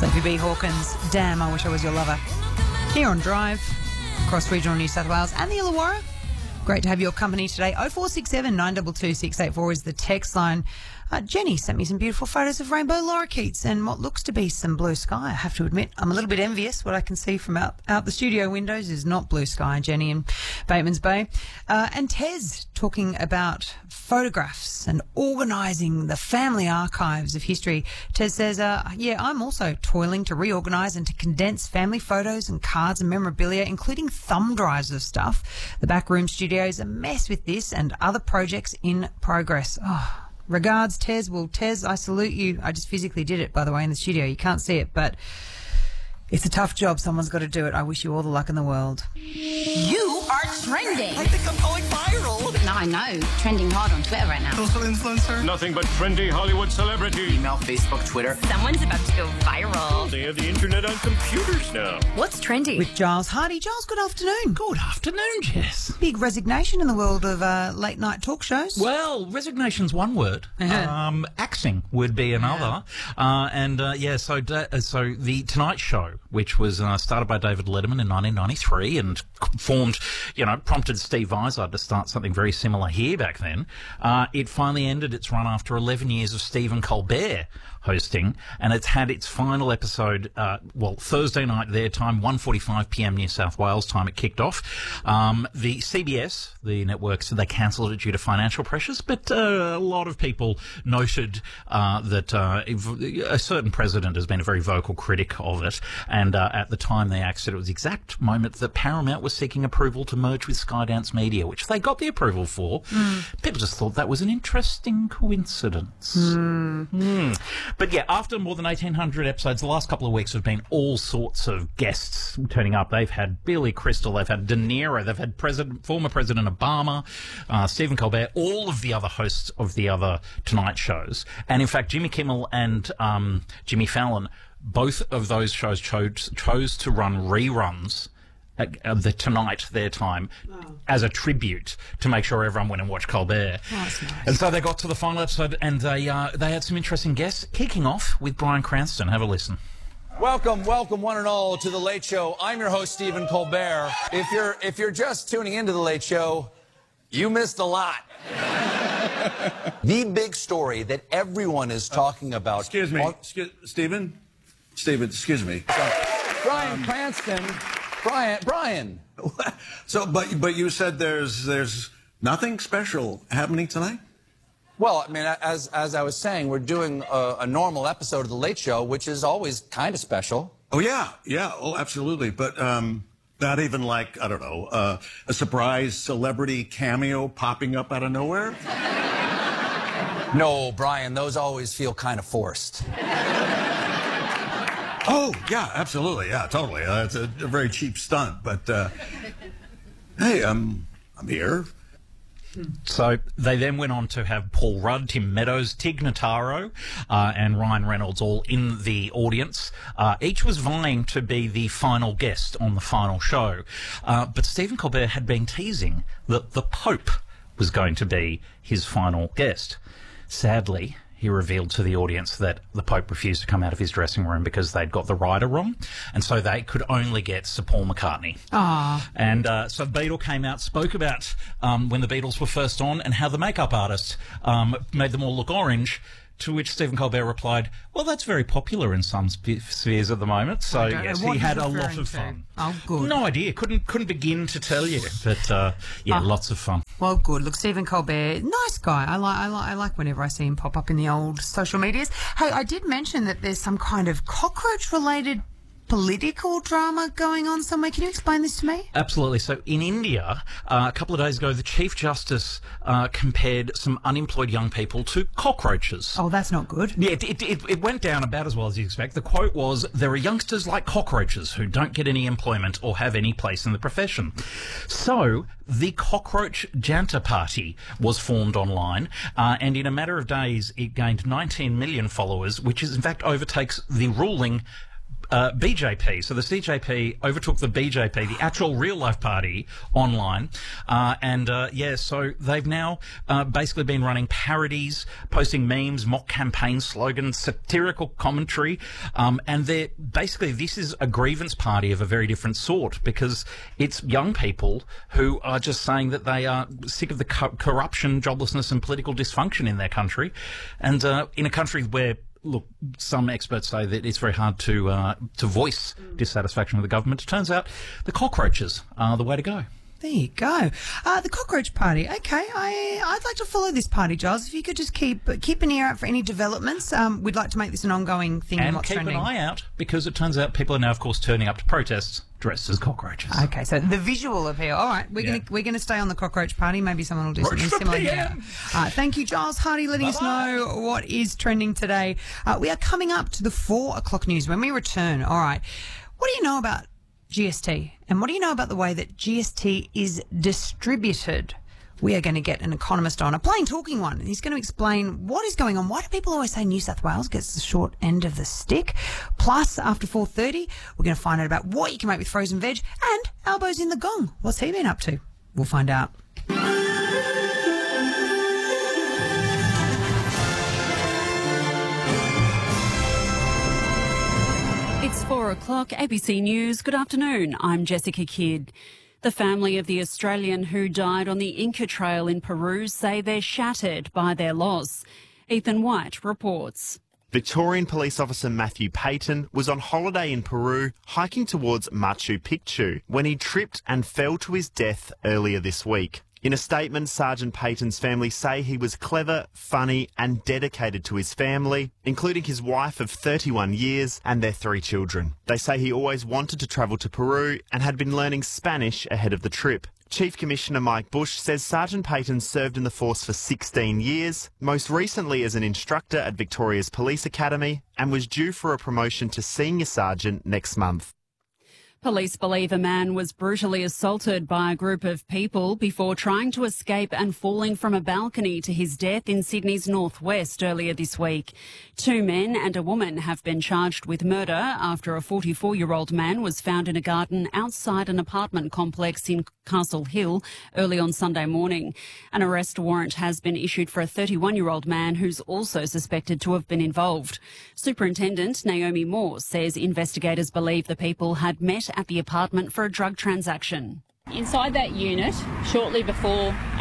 Sophie B. Hawkins, Damn, I Wish I Was Your Lover. Here on Drive, across regional New South Wales and the Illawarra. Great to have your company today. 0467 922 684 is the text line. Jenny sent me some beautiful photos of rainbow lorikeets and what looks to be some blue sky. I have to admit, I'm a little bit envious. What I can see from out the studio windows is not blue sky, Jenny, in Bateman's Bay. And Tez talking about photographs and organising the family archives of history. Tez says, I'm also toiling to reorganise and to condense family photos and cards and memorabilia, including thumb drives of stuff. The backroom studio is a mess with this and other projects in progress. Oh, regards, Tez. Well, Tez, I salute you. I just physically did it, by the way, in the studio. You can't see it, but it's a tough job. Someone's got to do it. I wish you all the luck in the world. You are trending. I think I'm going viral. No, I know. Trending hard on Twitter right now. Social influencer. Nothing but trendy Hollywood celebrity. Email, Facebook, Twitter. Someone's about to go viral. They have the internet on computers now. What's trending? With Giles Hardy. Giles, good afternoon. Good afternoon, Jess. Big resignation in the world of late night talk shows. Well, resignation's one word. Axing would be another. So the Tonight Show, which was started by David Letterman in 1993 and prompted Steve Vizard to start something very similar here back then. It finally ended its run after 11 years of Stephen Colbert hosting, and it's had its final episode, Thursday night their time, 1:45 p.m. New South Wales time it kicked off. The CBS, the network, said they cancelled it due to financial pressures, but a lot of people noted that a certain president has been a very vocal critic of it, and at the time they axed it, it was the exact moment that Paramount was seeking approval to merge with Skydance Media, which they got the approval for. People just thought that was an interesting coincidence. But yeah, after more than 1,800 episodes, the last couple of weeks have been all sorts of guests turning up. They've had Billy Crystal, they've had De Niro, they've had former President Obama, Stephen Colbert, all of the other hosts of the other Tonight shows. And in fact, Jimmy Kimmel and Jimmy Fallon, both of those shows chose to run reruns the Tonight, their time, as a tribute to make sure everyone went and watched Colbert. Oh, that's nice. And so they got to the final episode and they had some interesting guests, kicking off with Bryan Cranston. Have a listen. Welcome, one and all to The Late Show. I'm your host, Stephen Colbert. If you're just tuning into The Late Show, you missed a lot. The big story that everyone is talking about. Excuse me, Stephen, excuse me. Bryan Cranston. Bryan. So, but you said there's nothing special happening tonight? Well, I mean, as I was saying, we're doing a normal episode of The Late Show, which is always kind of special. Oh, yeah, oh, absolutely. But not even like, I don't know, a surprise celebrity cameo popping up out of nowhere? No, Bryan, those always feel kind of forced. Oh, yeah, absolutely. Yeah, totally. It's a very cheap stunt. But, hey, I'm here. So they then went on to have Paul Rudd, Tim Meadows, Tig Notaro, and Ryan Reynolds all in the audience. Each was vying to be the final guest on the final show. But Stephen Colbert had been teasing that the Pope was going to be his final guest. Sadly, he revealed to the audience that the Pope refused to come out of his dressing room because they'd got the rider wrong, and so they could only get Sir Paul McCartney. And so Beatle came out, spoke about when the Beatles were first on and how the makeup artist made them all look orange, to which Stephen Colbert replied, well, that's very popular in some spheres at the moment. So, yes, he had a lot of fun. Oh, good. No idea. Couldn't begin to tell you. But, lots of fun. Well, good. Look, Stephen Colbert, nice guy. I like whenever I see him pop up in the old social medias. Hey, I did mention that there's some kind of cockroach-related political drama going on somewhere. Can you explain this to me? Absolutely. So in India, a couple of days ago, the Chief Justice compared some unemployed young people to cockroaches. Oh, that's not good. Yeah, it went down about as well as you expect. The quote was, there are youngsters like cockroaches who don't get any employment or have any place in the profession. So the Cockroach Janta Party was formed online, and in a matter of days, it gained 19 million followers, which is in fact overtakes the ruling BJP. So the CJP overtook the BJP, the actual real-life party, online. So they've now basically been running parodies, posting memes, mock campaign slogans, satirical commentary, and they're basically, this is a grievance party of a very different sort, because it's young people who are just saying that they are sick of the corruption, joblessness and political dysfunction in their country. And in a country where, look, some experts say that it's very hard to voice dissatisfaction with the government, it turns out the cockroaches are the way to go. There you go. The Cockroach Party. Okay, I'd like to follow this party, Giles. If you could just keep an ear out for any developments. We'd like to make this an ongoing thing. And keep an eye out, because it turns out people are now, of course, turning up to protests dressed as cockroaches. Okay, so the visual appeal. All right, we're gonna stay on the Cockroach Party. Maybe someone will do something similar here. Thank you, Giles Hardy, letting us know what is trending today. We are coming up to the 4 o'clock news when we return. All right, what do you know about GST? And what do you know about the way that GST is distributed? We are going to get an economist on, a plain talking one. He's going to explain what is going on. Why do people always say New South Wales gets the short end of the stick? Plus, after 4:30, we're going to find out about what you can make with frozen veg, and Albo's in the gong. What's he been up to? We'll find out. It's 4 o'clock, ABC News. Good afternoon. I'm Jessica Kidd. The family of the Australian who died on the Inca Trail in Peru say they're shattered by their loss. Ethan White reports. Victorian police officer Matthew Payton was on holiday in Peru, hiking towards Machu Picchu, when he tripped and fell to his death earlier this week. In a statement, Sergeant Payton's family say he was clever, funny and dedicated to his family, including his wife of 31 years and their 3 children. They say he always wanted to travel to Peru and had been learning Spanish ahead of the trip. Chief Commissioner Mike Bush says Sergeant Payton served in the force for 16 years, most recently as an instructor at Victoria's Police Academy, and was due for a promotion to Senior Sergeant next month. Police believe a man was brutally assaulted by a group of people before trying to escape and falling from a balcony to his death in Sydney's northwest earlier this week. 2 men and a woman have been charged with murder after a 44-year-old man was found in a garden outside an apartment complex in Castle Hill early on Sunday morning. An arrest warrant has been issued for a 31-year-old man who's also suspected to have been involved. Superintendent Naomi Moore says investigators believe the people had met at the apartment for a drug transaction. Inside that unit, shortly before